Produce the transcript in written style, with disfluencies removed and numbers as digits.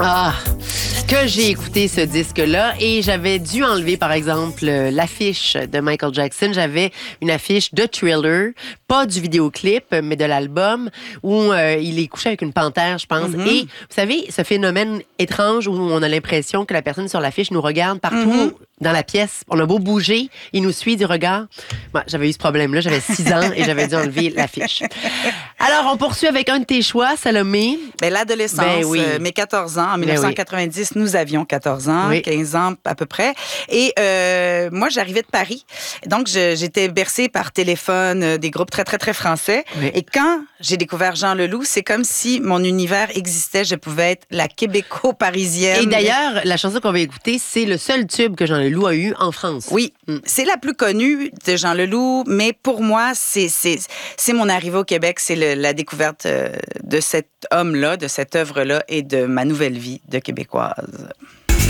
Ah, que j'ai écouté ce disque-là et j'avais dû enlever, par exemple, l'affiche de Michael Jackson. J'avais une affiche de Thriller, pas du vidéoclip, mais de l'album où il est couché avec une panthère, je pense. Mm-hmm. Et vous savez, ce phénomène étrange où on a l'impression que la personne sur l'affiche nous regarde partout dans la pièce. On a beau bouger, il nous suit du regard. Moi, j'avais eu ce problème-là, j'avais 6 ans et j'avais dû enlever l'affiche. Alors, on poursuit avec un de tes choix, Salomé. Ben, l'adolescence, Ben oui. Mes 14 ans. En 1990, nous avions 14 ans, Oui. 15 ans à peu près. Et moi, j'arrivais de Paris. Donc, j'étais bercée par téléphone, des groupes très, très, très français. Oui. Et quand j'ai découvert Jean Leloup, c'est comme si mon univers existait. Je pouvais être la québéco-parisienne. Et d'ailleurs, la chanson qu'on va écouter, c'est le seul tube que Jean Leloup a eu en France. Oui, c'est la plus connue de Jean Leloup, mais pour moi, c'est mon arrivée au Québec, c'est la découverte de cet homme-là, de cette œuvre-là et de ma nouvelle vie de Québécoise.